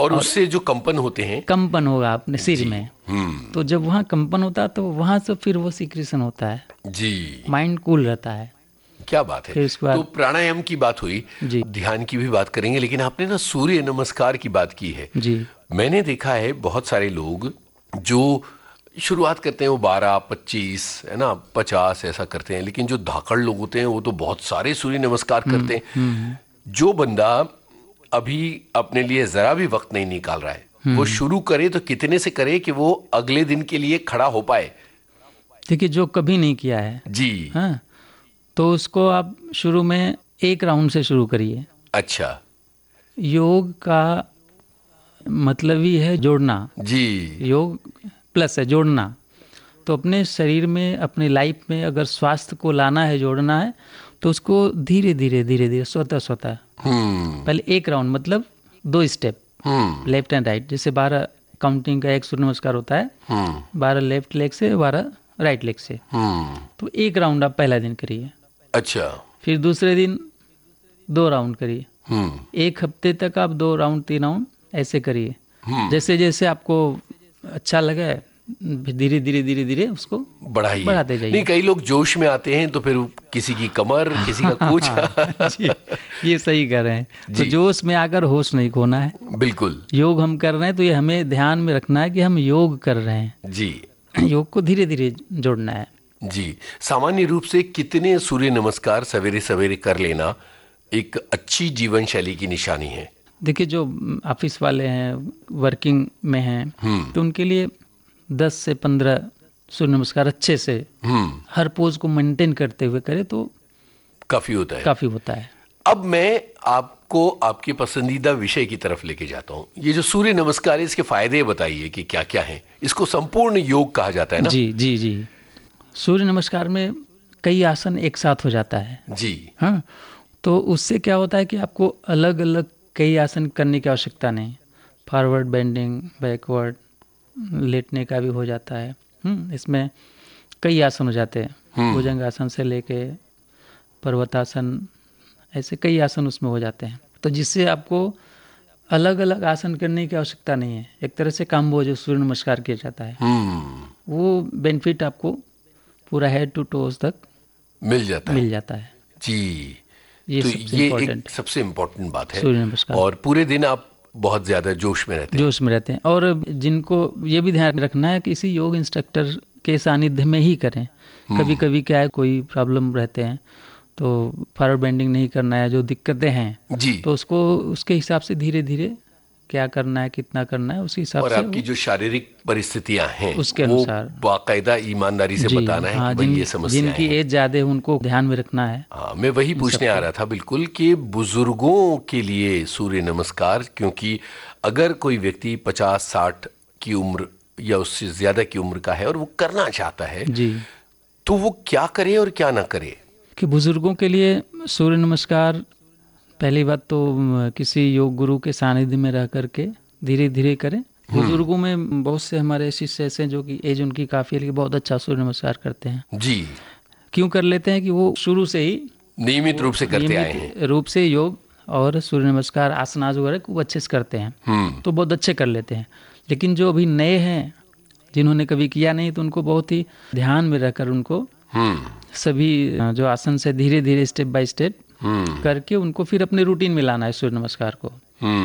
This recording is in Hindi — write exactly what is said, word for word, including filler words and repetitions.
और उससे जो कंपन होते हैं, कंपन होगा अपने सिर में, हम्म तो जब वहाँ कंपन होता है तो वहाँ से फिर वो सिक्रेशन होता है, जी, माइंड कूल रहता है। क्या बात है। फिर उसके बाद तो प्राणायाम की बात हुई, जी ध्यान की भी बात करेंगे, लेकिन आपने ना सूर्य नमस्कार की बात की है। जी मैंने देखा है बहुत सारे लोग जो शुरुआत करते हैं वो बारह पच्चीस है ना पचास ऐसा करते हैं, लेकिन जो धाकड़ लोग होते हैं वो तो बहुत सारे सूर्य नमस्कार करते हैं। जो बंदा अभी अपने लिए जरा भी वक्त नहीं निकाल रहा है वो शुरू करे तो कितने से करे कि वो अगले दिन के लिए खड़ा हो पाए? देखिए, जो कभी नहीं किया है जी, हाँ, तो उसको आप शुरू में एक राउंड से शुरू करिए। अच्छा, योग का मतलब ही है जोड़ना, जी, योग प्लस है जोड़ना। तो अपने शरीर में, अपनी लाइफ में अगर स्वास्थ्य को लाना है, जोड़ना है, तो उसको धीरे धीरे धीरे धीरे स्वतः स्वतः हम्म पहले एक राउंड मतलब दो step, hmm left and right, जैसे बारह काउंटिंग का एक सूर्य नमस्कार होता है, हम्म बारह लेफ्ट लेग से, बारह राइट लेग से। हम्म तो एक राउंड आप पहला दिन करिए, अच्छा, फिर दूसरे दिन दो राउंड करिए, हम्म एक हफ्ते तक आप दो राउंड तीन राउंड ऐसे करिए। हम्म जैसे जैसे आपको अच्छा लगे धीरे धीरे धीरे धीरे उसको बढ़ाइए। बढ़ाते जाइए। नहीं, कई लोग जोश में आते हैं तो फिर किसी की कमर, किसी का कुछ जी, ये सही कर रहे हैं। तो जी। जोश में आकर होश नहीं खोना है। बिल्कुल योग हम कर रहे हैं तो ये हमें ध्यान में रखना है कि हम योग कर रहे हैं, जी योग को धीरे धीरे जोड़ना है। जी। सामान्य रूप से कितने सूर्य नमस्कार सवेरे सवेरे कर लेना एक अच्छी जीवन शैली की निशानी है? देखिए, जो ऑफिस वाले हैं, वर्किंग में हैं, तो उनके लिए दस से पंद्रह सूर्य नमस्कार अच्छे से हम्म हर पोज को मेंटेन करते हुए करे तो काफी होता है। काफी होता है। अब मैं आपको आपके पसंदीदा विषय की तरफ लेके जाता हूँ। ये जो सूर्य नमस्कार है इसके फायदे बताइए कि क्या क्या हैं। इसको संपूर्ण योग कहा जाता है ना? जी जी जी। सूर्य नमस्कार में कई आसन एक साथ हो जाता है जी, हाँ, तो उससे क्या होता है कि आपको अलग अलग कई आसन करने की आवश्यकता नहीं। फॉरवर्ड बेंडिंग, बैकवर्ड, लेटने का भी हो जाता है। हम्म इसमें कई आसन हो जाते हैं, भुजंग आसन से लेके पर्वतासन, ऐसे कई आसन उसमें हो जाते हैं। तो जिससे आपको अलग अलग आसन करने की आवश्यकता नहीं है। एक तरह से काम्बो जो सूर्य नमस्कार किया जाता है, हम्म वो बेनिफिट आपको पूरा हेड टू टोज तक मिल जाता है। मिल जाता है। जी, ये तो सबसे ये इम्पोर्टेंट एक सबसे इम्पोर्टेंट बात है। सूर्य नमस्कार। और पूरे दिन आप बहुत ज्यादा जोश में रहते हैं। जोश में रहते हैं। और जिनको ये भी ध्यान रखना है कि किसी योग इंस्ट्रक्टर के सानिध्य में ही करें। कभी कभी क्या है, कोई प्रॉब्लम रहते हैं तो फॉरवर्ड बेंडिंग नहीं करना है, जो दिक्कतें हैं जी, तो उसको उसके हिसाब से धीरे धीरे क्या करना है, कितना करना है, उसी हिसाब और से आपकी जो शारीरिक परिस्थितियां हैं उसके वो अनुसार बाकायदा ईमानदारी से जी, बताना है हाँ, कि भाई जिन, ये समस्याएं जिनकी हैं। एज ज्यादा है उनको ध्यान में रखना है। हाँ, मैं वही पूछने आ रहा था बिल्कुल कि बुजुर्गों के लिए सूर्य नमस्कार, क्योंकि अगर कोई व्यक्ति पचास साठ की उम्र या उससे ज्यादा की उम्र का है और वो करना चाहता है जी, तो वो क्या करे और क्या ना करे? कि बुजुर्गों के लिए सूर्य नमस्कार पहली बात तो म, किसी योग गुरु के सानिध्य में रह करके धीरे धीरे करें। बुजुर्गों में बहुत से हमारे शिष्य ऐसे हैं जो कि एज उनकी काफी है लेकिन बहुत अच्छा सूर्य नमस्कार करते हैं। जी, क्यों कर लेते हैं कि वो शुरू से ही नियमित रूप से करते आए हैं। नियमित रूप से योग और सूर्य नमस्कार, आसनास वगैरह खूब अच्छे से करते हैं, हम्म तो बहुत अच्छे कर लेते हैं। लेकिन जो अभी नए हैं, जिन्होंने कभी किया नहीं, तो उनको बहुत ही ध्यान में रहकर उनको हम्म सभी जो आसन से धीरे धीरे स्टेप बाय स्टेप हम्म करके उनको फिर अपने रूटीन में लाना है सूर्य नमस्कार को। हम्म